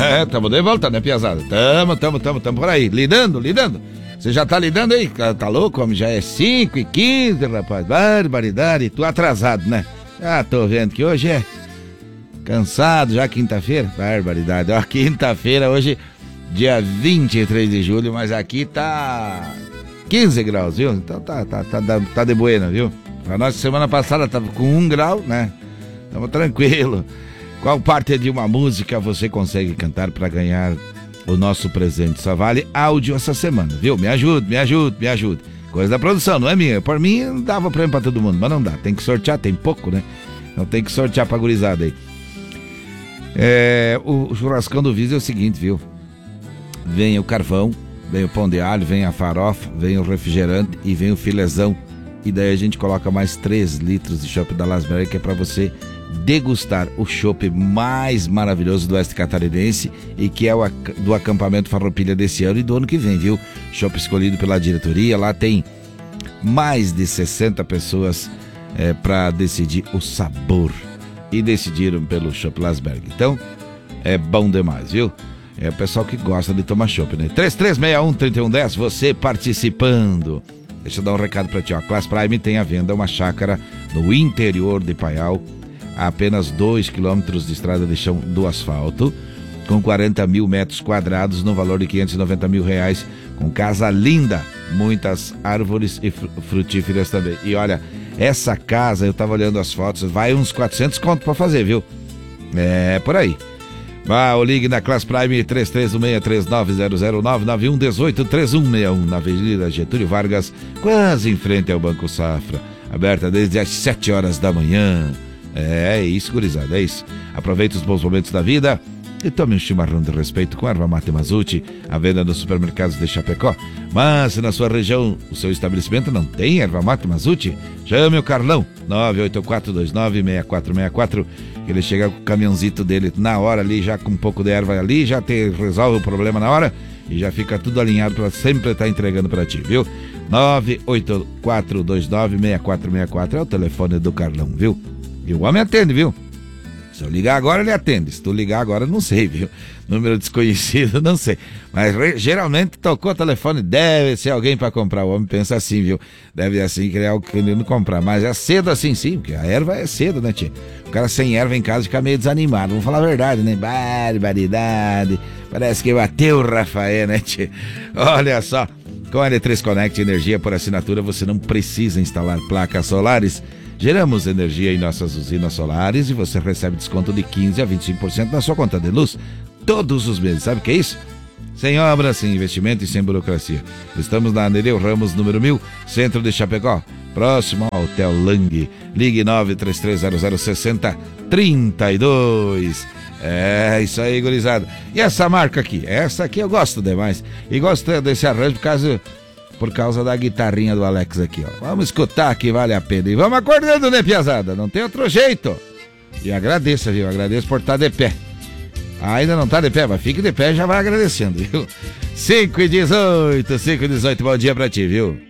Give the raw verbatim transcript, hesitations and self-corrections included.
É, tamo de volta, né, piazada? Tamo, tamo, tamo, tamo por aí, lidando, lidando. Você já tá lidando aí? Tá louco, homem? Já é cinco e quinze, rapaz. Barbaridade, tu atrasado, né? Ah, tô vendo que hoje é cansado, já quinta-feira. Barbaridade, ó, quinta-feira hoje, dia vinte e três de julho, mas aqui tá quinze graus, viu? Então tá, tá, tá, tá de buena, viu? A nossa semana passada tava com um grau, né? Tamo tranquilo. Qual parte de uma música você consegue cantar para ganhar o nosso presente? Só vale áudio essa semana, viu? Me ajude, me ajude, me ajude. Coisa da produção, não é minha. Por mim, não dava prêmio pra todo mundo, mas não dá. Tem que sortear, tem pouco, né? Então tem que sortear pra gurizada aí. É, o churrascão do Viz é o seguinte, viu? Vem o carvão, vem o pão de alho, vem a farofa, vem o refrigerante e vem o filezão. E daí a gente coloca mais três litros de chopp da Lasberg, que é pra você degustar o chopp mais maravilhoso do oeste catarinense e que é o do acampamento Farroupilha desse ano e do ano que vem, viu? Chopp escolhido pela diretoria, lá tem mais de sessenta pessoas é, para decidir o sabor e decidiram pelo chopp Lasberg. Então, é bom demais, viu? É o pessoal que gosta de tomar chopp, né? três três seis um, três um um zero, você participando. Deixa eu dar um recado pra ti, ó. A Class Prime tem à venda uma chácara no interior de Paial, a apenas dois quilômetros de estrada de chão do asfalto, com quarenta mil metros quadrados, no valor de quinhentos e noventa mil reais, com casa linda, muitas árvores e frutíferas também. E olha, essa casa, eu tava olhando as fotos, vai uns quatrocentos conto pra fazer, viu? É, por aí. Vá, ou ligue na Class Prime três três um seis três nove zero zero nove nove um um oito três um seis um, na Avenida Getúlio Vargas, quase em frente ao Banco Safra, aberta desde as sete horas da manhã. É isso, gurizada, é isso. Aproveite os bons momentos da vida e tome um chimarrão de respeito com erva mate Mazuti, à venda nos supermercados de Chapecó. Mas se na sua região o seu estabelecimento não tem erva mate Mazuti, chame o Carlão, nove oito quatro dois nove seis quatro seis quatro, que ele chega com o caminhãozito dele na hora ali, já com um pouco de erva ali, já te resolve o problema na hora e já fica tudo alinhado para sempre estar entregando para ti, viu? nove oito quatro dois nove seis quatro seis quatro é o telefone do Carlão, viu? E o homem atende, viu? Se eu ligar agora, ele atende. Se tu ligar agora, não sei, viu? Número desconhecido, não sei. Mas geralmente tocou o telefone, deve ser alguém para comprar. O homem pensa assim, viu? Deve ser assim, querer algo querendo comprar. Mas é cedo assim, sim, porque a erva é cedo, né, tia? O cara sem erva em casa fica meio desanimado. Vamos falar a verdade, né? Barbaridade. Parece que bateu o Rafael, né, tia? Olha só. Com a L três Connect Energia por assinatura, você não precisa instalar placas solares. Geramos energia em nossas usinas solares e você recebe desconto de quinze a vinte e cinco por cento na sua conta de luz todos os meses. Sabe o que é isso? Sem obra, sem investimento e sem burocracia. Estamos na Nereu Ramos, número mil, centro de Chapecó, próximo ao Hotel Lang. Ligue nove três três zero zero seis zero três dois. É isso aí, gurizada. E essa marca aqui? Essa aqui eu gosto demais. E gosto desse arranjo por causa... por causa da guitarrinha do Alex aqui, ó. Vamos escutar que vale a pena. E vamos acordando, né, piazada? Não tem outro jeito. E agradeça, viu? Agradeço por estar de pé. Ainda não tá de pé, mas fique de pé e já vai agradecendo, viu? cinco e dezoito, cinco e dezoito, bom dia pra ti, viu?